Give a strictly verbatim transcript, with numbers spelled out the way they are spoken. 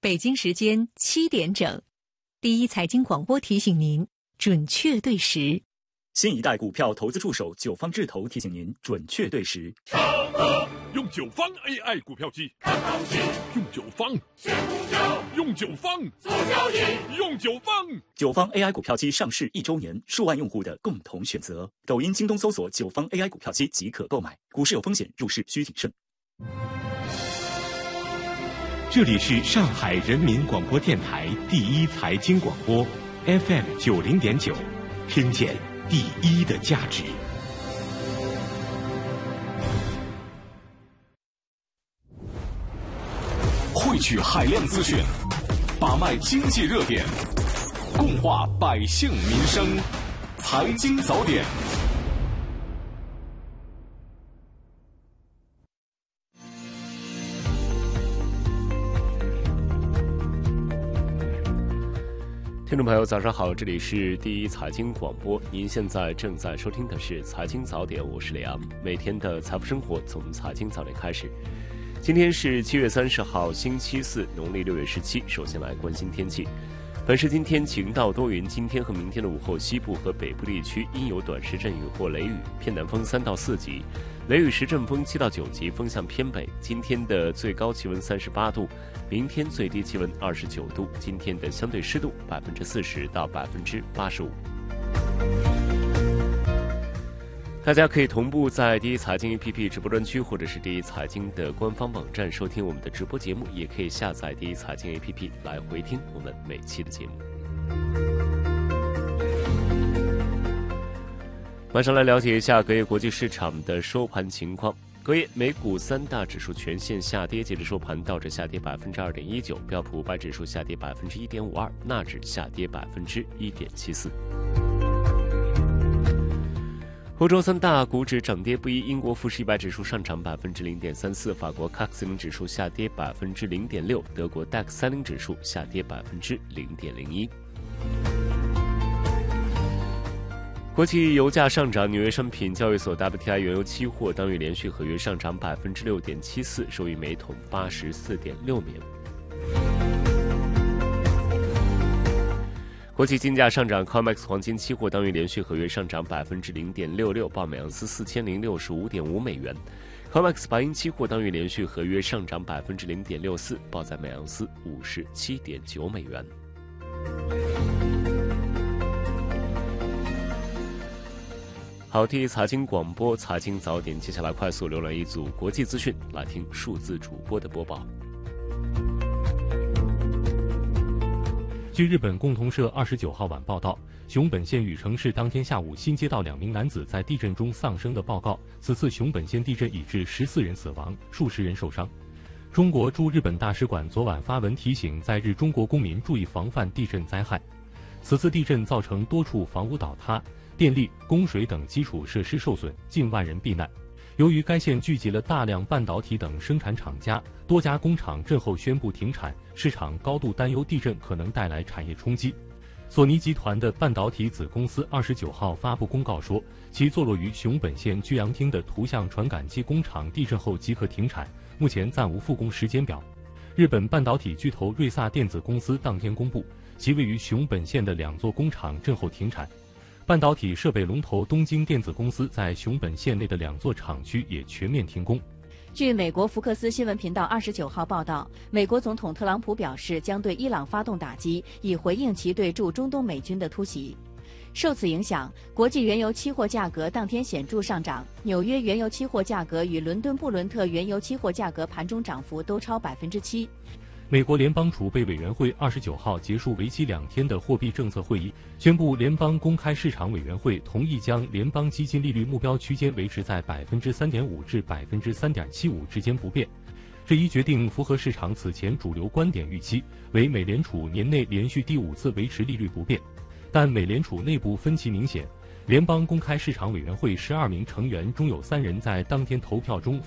北京时间七点整，第一财经广播提醒您准确对时。 新一代股票投资助手九方智投提醒您准确对时。 超哥用九方 A I 股票机看行情，用九方选股票，用九方做交易，用九方。 九方 A I 股票机上市一周年，数万用户的共同选择。抖音、京东搜索九方 A I 股票机即可购买。股市有风险，入市需谨慎。 这里是上海人民广播电台第一财经广播 F M 九零点九，听见第一的价值。 汇聚海量资讯，把脉经济热点，共话百姓民生。财经早点。 听众朋友早上好，这里是第一财经广播，您现在正在收听的是财经早点，我是李昂。每天的财富生活从财经早点开始。今天是七月三十号星期四，农历六月十七。首先来关心天气。本市今天晴到多云，今天和明天的午后西部和北部地区阴有短时阵雨或雷雨，偏南风三到四级，雷雨时阵风七到九级，风向偏北。今天的最高气温三十八度，明天最低气温二十九度。今天的相对湿度百分之四十到百分之八十五。大家可以同步在第一财经 A P P 直播专区或者是第一财经的官方网站收听我们的直播节目，也可以下载第一财经 A P P 来回听我们每期的节目。马上来了解一下隔夜国际市场的收盘情况。隔夜美股三大指数全线下跌，截至收盘道指下跌百分之二点一九，标普五百指数下跌百分之一点五二，纳指下跌百分之一点七四。欧洲三大股指涨跌不一，英国富时一百指数上涨百分之零点三四，法国 C A C 四零指数下跌百分之零点六，德国 D A X 三零指数下跌百分之零点零一。国际油价上涨，纽约商品交易所 W T I 原油期货当月连续合约上涨百分之六点七四，收于每桶八十四点六美元。国际金价上涨 ，C O M E X 黄金期货当月连续合约上涨百分之零点六六，报每盎司四千零六十五点五美元。C O M E X 白银期货当月连续合约上涨百分之零点六四，报在每盎司五十七点九美元。好，第一财经广播财经早点，接下来快速浏览一组国际资讯，来听数字主播的播报。 据日本共同社二十九号晚报道，熊本县羽城市当天下午新接到两名男子在地震中丧生的报告。此次熊本县地震已致十四人死亡，数十人受伤。中国驻日本大使馆昨晚发文提醒在日中国公民注意防范地震灾害。此次地震造成多处房屋倒塌，电力、供水等基础设施受损，近万人避难。由于该县聚集了大量半导体等生产厂家，多家工厂震后宣布停产，市场高度担忧地震可能带来产业冲击。索尼集团的半导体子公司二十九号发布公告说，其坐落于熊本县居阳町的图像传感器工厂地震后即可停产，目前暂无复工时间表。日本半导体巨头瑞萨电子公司当天公布，其位于熊本县的两座工厂震后停产。半导体设备龙头东京电子公司在熊本县内的两座厂区也全面停工。 据美国福克斯新闻频道二十九号报道，美国总统特朗普表示将对伊朗发动打击，以回应其对驻中东美军的突袭。受此影响，国际原油期货价格当天显著上涨，纽约原油期货价格与伦敦布伦特原油期货价格盘中涨幅都超百分之七。 美国联邦储备委员会二十九号结束为期两天的货币政策会议，宣布联邦公开市场委员会同意将联邦基金利率目标区间维持在百分之三点五至百分之三点七五之间不变。这一决定符合市场此前主流观点预期，为美联储年内连续第五次维持利率不变。但美联储内部分歧明显，联邦公开市场委员会十二名成员中有三人在当天投票中